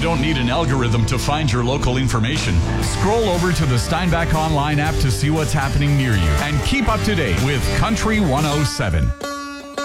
don't need an algorithm to find your local information. Scroll over to the Steinbach Online app to see what's happening near you and keep up to date with Country 107.